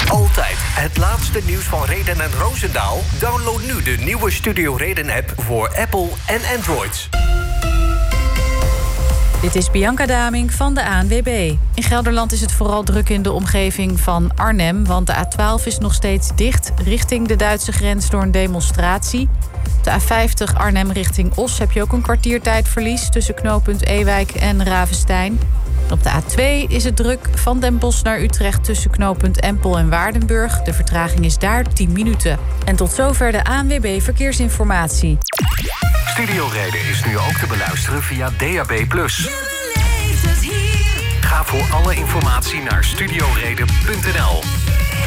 Altijd het laatste nieuws van Reden en Roosendaal? Download nu de nieuwe Studio Reden-app voor Apple en Android. Dit is Bianca Daming van de ANWB. In Gelderland is het vooral druk in de omgeving van Arnhem, want de A12 is nog steeds dicht richting de Duitse grens door een demonstratie. Op de A50 Arnhem richting Os heb je ook een kwartiertijdverlies tussen knooppunt Ewijk en Ravenstein. Op de A2 is het druk van Den Bosch naar Utrecht tussen knooppunt Empel en Waardenburg. De vertraging is daar 10 minuten. En tot zover de ANWB Verkeersinformatie. Studio Reden is nu ook te beluisteren via DAB+. Ga voor alle informatie naar studioreden.nl.